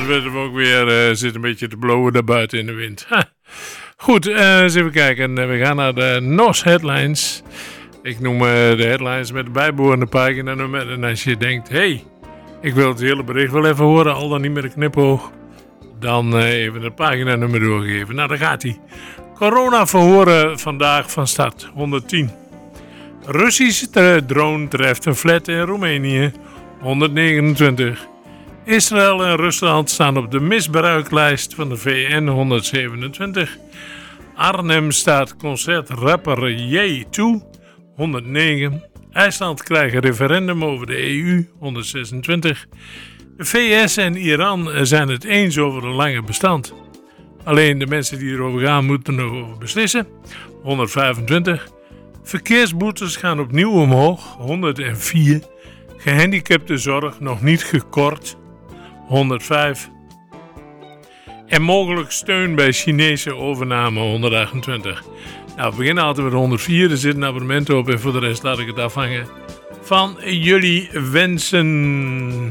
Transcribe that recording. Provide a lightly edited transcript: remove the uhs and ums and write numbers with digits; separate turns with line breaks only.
het werd ook weer zit een beetje te blowen daar buiten in de wind. Goed, eens even kijken. We gaan naar de NOS Headlines. Ik noem de headlines met de bijbehorende paginanummer. En als je denkt, hey, ik wil het hele bericht wel even horen, al dan niet met een knipoog, dan even het paginanummer doorgeven. Nou, daar gaat hij. Corona-verhoren vandaag van start, 110. Russische drone treft een flat in Roemenië, 129. Israël en Rusland staan op de misbruiklijst van de VN, 127. Arnhem staat concertrapper J toe, 109. IJsland krijgt een referendum over de EU, 126. De VS en Iran zijn het eens over een langer bestand. Alleen de mensen die erover gaan moeten nog over beslissen, 125. Verkeersboetes gaan opnieuw omhoog, 104. Gehandicaptenzorg nog niet gekort, 105. En mogelijk steun bij Chinese overname, 128. Nou, we beginnen altijd met 104. Er zit een abonnement op en voor de rest laat ik het afhangen van jullie wensen.